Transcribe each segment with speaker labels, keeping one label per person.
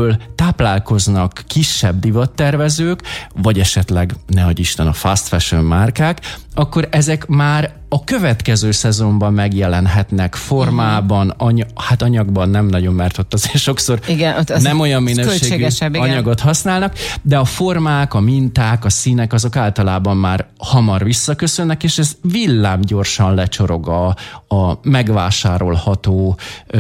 Speaker 1: amiből táplálkoznak kisebb divattervezők, vagy esetleg, nehogy Isten, a fast fashion márkák, akkor ezek már a következő szezonban megjelenhetnek formában, anyagban nem nagyon, mert ott azért sokszor nem olyan minőségű anyagot használnak, de a formák, a minták, a színek, azok általában már hamar visszaköszönnek, és ez villámgyorsan lecsorog a megvásárolható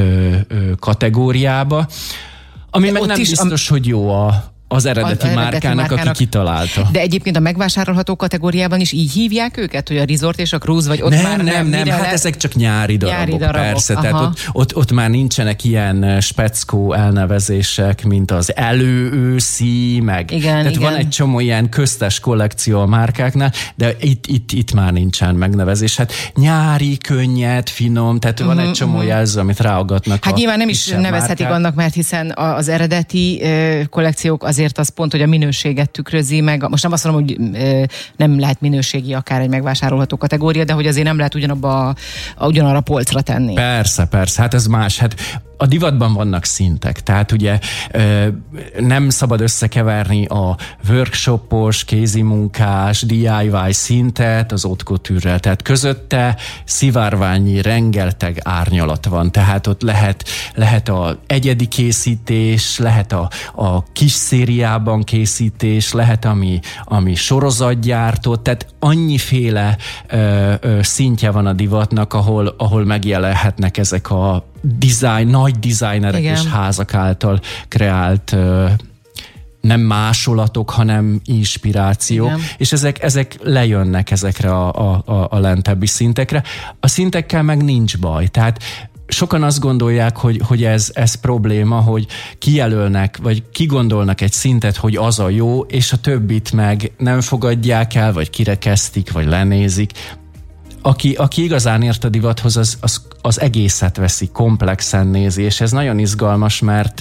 Speaker 1: kategóriába, ami meg nem biztos, hogy jó az eredeti márkának, aki kitalálta.
Speaker 2: De egyébként a megvásárolható kategóriában is így hívják őket, hogy a resort és a cruise, vagy ott
Speaker 1: nem, hát ezek csak nyári darabok. Persze. Tehát ott már nincsenek ilyen speckó elnevezések, mint az előőszi, meg. Tehát van egy csomó ilyen köztes kollekció a márkáknál, de itt már nincsen megnevezés. Hát nyári, könnyed, finom, tehát van egy csomó jelző, amit ráagatnak.
Speaker 2: Hát nyilván nem is nevezhetik annak, mert hiszen az eredeti kollekciók azért az pont, hogy a minőséget tükrözi meg. Most nem azt mondom, hogy nem lehet minőségi akár egy megvásárolható kategória, de hogy azért nem lehet ugyanarra polcra tenni.
Speaker 1: Persze, hát ez más. Hát a divatban vannak szintek, tehát ugye nem szabad összekeverni a workshopos, kézimunkás, DIY szintet az haute couture-rel, tehát közötte szivárványi rengeteg árnyalat van, tehát ott lehet a egyedi készítés, lehet a kis szériában készítés, lehet ami sorozatgyártó, tehát annyiféle szintje van a divatnak, ahol megjelenhetnek ezek a nagy designerek és házak által kreált nem másolatok, hanem inspirációk, és ezek lejönnek ezekre a lentebbi szintekre. A szintekkel meg nincs baj, tehát sokan azt gondolják, hogy ez probléma, hogy kijelölnek, vagy kigondolnak egy szintet, hogy az a jó, és a többit meg nem fogadják el, vagy kirekesztik, vagy lenézik. Aki igazán ért a divathoz, az egészet veszi, komplexen nézi, és ez nagyon izgalmas, mert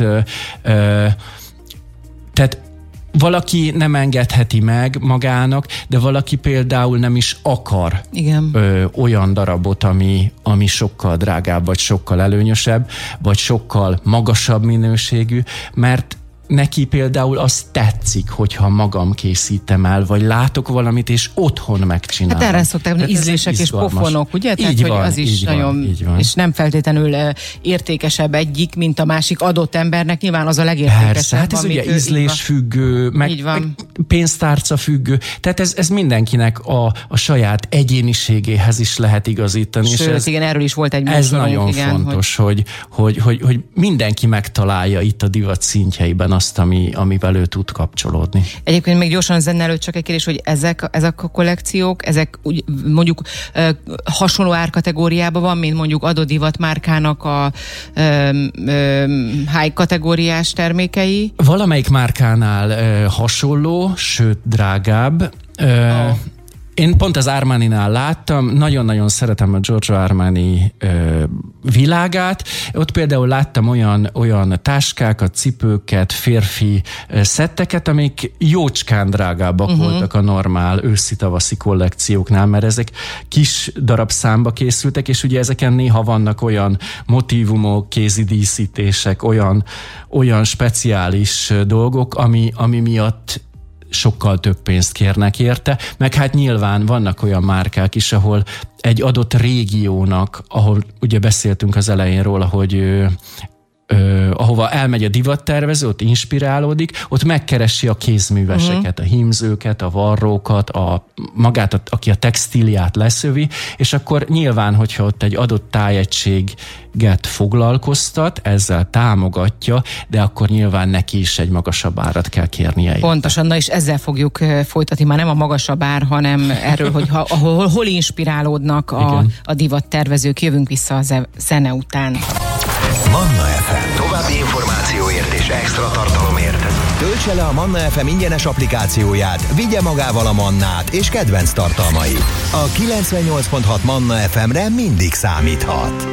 Speaker 1: tehát valaki nem engedheti meg magának, de valaki például nem is akar olyan darabot, ami sokkal drágább, vagy sokkal előnyösebb, vagy sokkal magasabb minőségű, mert neki például az tetszik, hogyha magam készítem el, vagy látok valamit, és otthon megcsinálom.
Speaker 2: Hát erre szokták, hogy ízlések és pofonok, ugye? Tehát, hogy az is nagyon, és nem feltétlenül értékesebb egyik, mint a másik adott embernek, nyilván az a legértékesebb.
Speaker 1: Persze, hát ez ugye ízlésfüggő, meg pénztárca függő, tehát ez mindenkinek a saját egyéniségéhez is lehet igazítani.
Speaker 2: Sőt,
Speaker 1: és
Speaker 2: erről is volt egy
Speaker 1: ez nagyon fontos, hogy mindenki megtalálja itt a divat szintjeiben azt, amivel ő tud kapcsolódni.
Speaker 2: Egyébként még gyorsan zene előtt csak egy kérdés, hogy ezek a kollekciók, ezek mondjuk hasonló árkategóriában van, mint mondjuk adott divatmárkának a high kategóriás termékei?
Speaker 1: Valamelyik márkánál hasonló, sőt drágább. Én pont az Armaninál láttam, nagyon-nagyon szeretem a Giorgio Armani világát. Ott például láttam olyan táskákat, cipőket, férfi szetteket, amik jócskán drágábbak voltak a normál őszi-tavaszi kollekcióknál, mert ezek kis darabszámba készültek, és ugye ezeken néha vannak olyan motívumok, kézi díszítések, olyan speciális dolgok, ami miatt sokkal több pénzt kérnek érte, meg hát nyilván vannak olyan márkák is, ahol egy adott régiónak, ahol ugye beszéltünk az elején róla, hogy ahova elmegy a divattervező, ott inspirálódik, ott megkeresi a kézműveseket, a hímzőket, a varrókat, magát, aki a textíliát leszövi, és akkor nyilván, hogyha ott egy adott tájegységet foglalkoztat, ezzel támogatja, de akkor nyilván neki is egy magasabb árat kell kérnie.
Speaker 2: Pontosan, na és ezzel fogjuk folytatni, már nem a magasabb ár, hanem erről, hogy hol inspirálódnak a divattervezők. Jövünk vissza a zene után.
Speaker 3: Manna FM. További információért és extra tartalomért töltse le a Manna FM ingyenes applikációját, vigye magával a Mannát és kedvenc tartalmait. A 98.6 Manna FM-re mindig számíthat.